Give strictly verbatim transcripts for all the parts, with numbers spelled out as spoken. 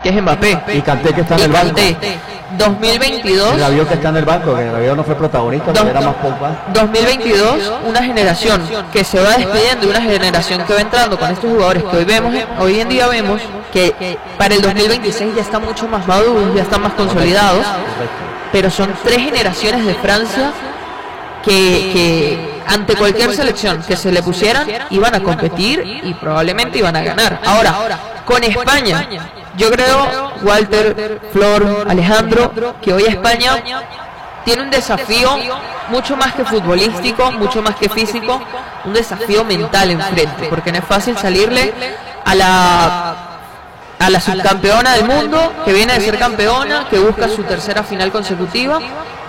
que es Mbappé. Y Kanté, que está en y el banco. Kanté. dos mil veintidós. El Rabiot, que está en el banco, que el Rabiot no fue protagonista, Dos, pero era más Pogba. dos mil veintidós, una generación que se va despidiendo y una generación que va entrando con estos jugadores que hoy vemos, hoy en día vemos que para el dos mil veintiséis ya están mucho más maduros, ya están más consolidados, pero son tres generaciones de Francia que, que ante cualquier selección que se le pusieran iban a competir y probablemente iban a ganar. Ahora, con España, yo creo, Walter, Flor, Alejandro, que hoy España tiene un desafío mucho más que futbolístico, mucho más que físico, un desafío mental enfrente, porque no es fácil salirle a la a la subcampeona del mundo, que viene de ser campeona, que busca su tercera final consecutiva,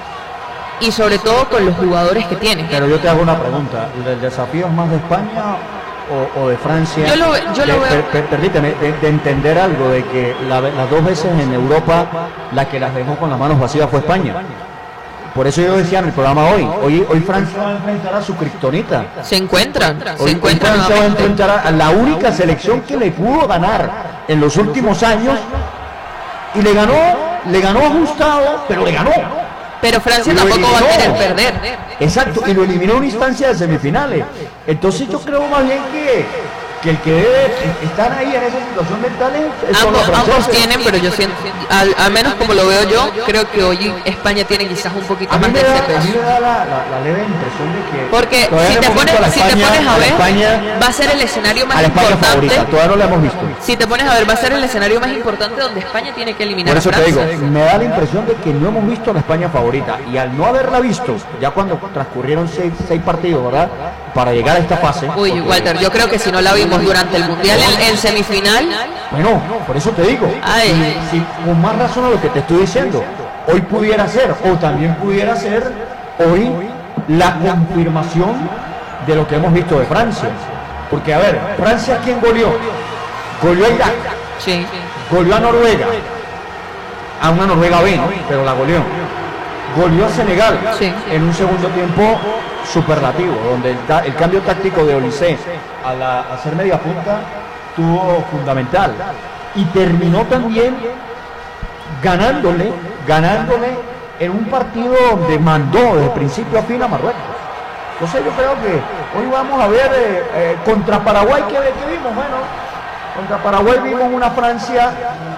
y sobre todo con los jugadores que tiene. Pero yo te hago una pregunta, ¿el desafío es más de España o, o de Francia? Yo lo, yo lo de, veo... per, per, permíteme, de, de entender algo, de que la, las dos veces en Europa la que las dejó con las manos vacías fue España. Por eso yo decía en el programa hoy, hoy, hoy Francia va a enfrentar a su kriptonita. Se encuentran, hoy, se encuentran Francia va a nuevamente. enfrentar a la única selección que le pudo ganar en los últimos años, y le ganó, le ganó ajustado, pero le ganó. Pero Francia Y lo tampoco va a eliminó. querer perder. Exacto, y lo eliminó en una instancia de semifinales. Entonces yo creo más bien que, que el que debe estar ahí en esa situación mental es son los Ambos, ambos franceses. tienen, pero yo siento, al, al menos como lo veo yo, creo que hoy España tiene quizás un poquito A mí más me de da, ese a mí peso. me da la, la, la leve impresión de que Porque todavía si no te hemos pones, visto a la si te España- pones a la ver, España, va a ser el escenario a más la España favorita, importante. todavía no la hemos visto. Si te pones a ver, va a ser el escenario más importante donde España tiene que eliminar Por eso a te Francia. digo, me da la impresión de que no hemos visto a la España favorita, y al no haberla visto, ya cuando transcurrieron seis, seis partidos, ¿verdad?, para llegar a esta fase. Uy, porque- Walter, yo creo que si no la vimos durante el Mundial en, en semifinal, Bueno, por eso te digo, Ay. si, si con más razón a lo que te estoy diciendo, hoy pudiera ser, o también pudiera ser hoy la confirmación de lo que hemos visto de Francia. Porque, a ver, Francia, ¿quién goleó? Goleó a Irak, sí, goleó a Noruega, a una Noruega B, ¿no? Pero la goleó. Goleó a Senegal Sí. en un segundo tiempo superlativo, donde el, ta- el cambio táctico de Olise a, la, a ser media punta tuvo fundamental, y terminó también ganándole, ganándole en un partido donde mandó desde principio a fin a Marruecos. Entonces yo creo que hoy vamos a ver eh, eh, contra Paraguay, ¿qué, qué vimos? Bueno, contra Paraguay vimos una Francia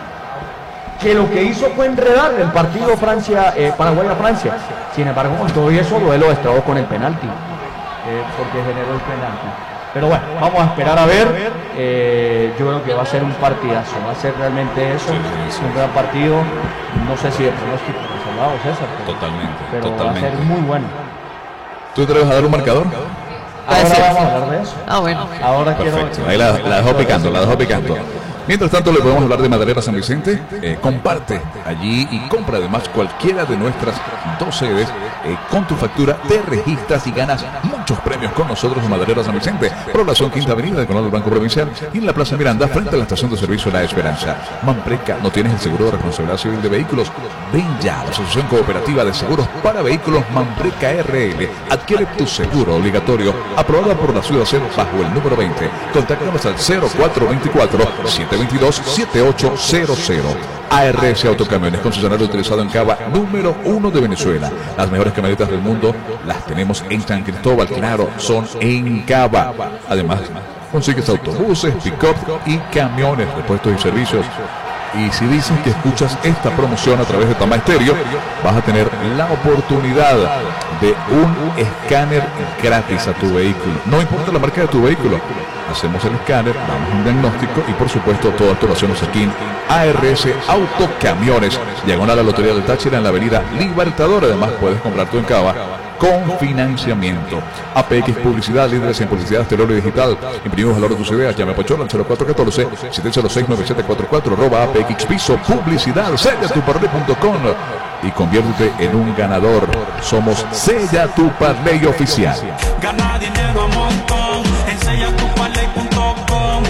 que lo que hizo fue enredar el partido Francia, eh, Paraguay a Francia. Sin embargo, con todo eso, duelo destrabó con el penalti, eh, porque generó el penalti. Pero bueno, vamos a esperar a ver. Eh, yo creo que va a ser un partidazo, va a ser realmente eso, un gran partido. No sé si de pronóstico reservado, César, pero, Totalmente, pero totalmente. va a ser muy bueno. ¿Tú te atreves a dar un marcador? Ahora Puede ser. vamos a hablar de eso. ah bueno. Ahora Perfecto, quiero. ahí la, la dejó picando, la dejó picando. Mientras tanto, le podemos hablar de Maderera San Vicente. Eh, comparte allí y compra además cualquiera de nuestras dos sedes. Eh, con tu factura te registras y ganas muchos premios con nosotros en Maderera San Vicente. Población Quinta Avenida de Conal del Banco Provincial y en la Plaza Miranda frente a la estación de servicio La Esperanza. Mampreca, ¿no tienes el seguro de responsabilidad civil de vehículos? Ven ya a la Asociación Cooperativa de Seguros para Vehículos Mampreca R L. Adquiere tu seguro obligatorio aprobado por la Ciudad Cero bajo el número veinte. Contáctanos al cero cuatro veinticuatro, setecientos veintidós, setenta y ocho cero cero. A R S Autocamiones, concesionario utilizado en Cava, número uno de Venezuela. Las mejores camionetas del mundo las tenemos en San Cristóbal, claro, son en Cava. Además, consigues autobuses, pick-up y camiones, repuestos y servicios. Y si dices que escuchas esta promoción a través de Tama Estéreo, vas a tener la oportunidad de un escáner gratis a tu vehículo. No importa la marca de tu vehículo. Hacemos el escáner, damos un diagnóstico y por supuesto todas las oraciones aquí en A R S Autocamiones, diagonal a la Lotería del Táchira en la avenida Libertador. Además puedes comprar tu en Cava con financiamiento. A P X Publicidad, líderes en publicidad exterior y digital. Imprimimos valor de tus ideas. Llame a Pachola al cero cuatro uno cuatro, siete cero seis, nueve siete cuatro cuatro, arroba A P X Piso Publicidad, sella tu parley punto com y conviértete en un ganador. Somos Sella tu Parley Oficial. Gana dinero a montón en sella tu parley punto com.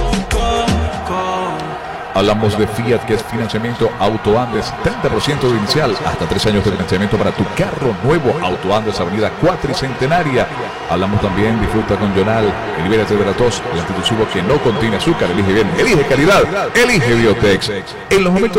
Hablamos de Fiat, que es financiamiento Auto Andes, treinta por ciento de inicial, hasta tres años de financiamiento para tu carro nuevo. Auto Andes, avenida Cuatricentenaria. Hablamos también, disfruta con Yonal, y libérate de la tos, el antitusuro que no contiene azúcar. Elige bien, elige calidad, elige Biotex. En los momentos